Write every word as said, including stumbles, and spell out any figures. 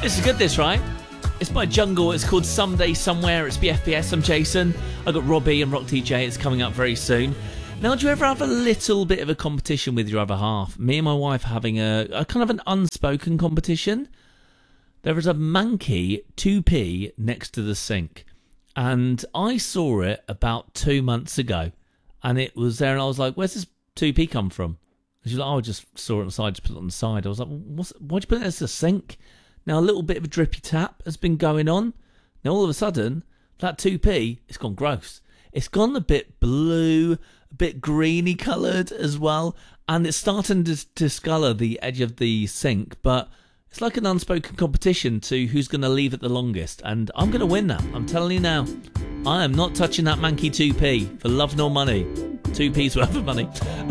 This is good, this, right? It's by Jungle. It's called Someday Somewhere. It's B F B S. I'm Jason. I got Robbie and Rock D J. It's coming up very soon. Now, do you ever have a little bit of a competition with your other half? Me and my wife are having a, a kind of an unspoken competition. There is a Mankey two p next to the sink. And I saw it about two months ago. And it was there, and I was like, where's this two p come from? And she was like, oh, I just saw it on the side, just put it on the side. I was like, well, what's, why'd you put it as a sink? Now, a little bit of a drippy tap has been going on. Now, all of a sudden, that two p, it's gone gross. It's gone a bit blue, a bit greeny coloured as well. And it's starting to discolour the edge of the sink. But it's like an unspoken competition to who's going to leave it the longest. And I'm going to win that. I'm telling you now. I am not touching that Mankey two p for love nor money. two p's worth of money.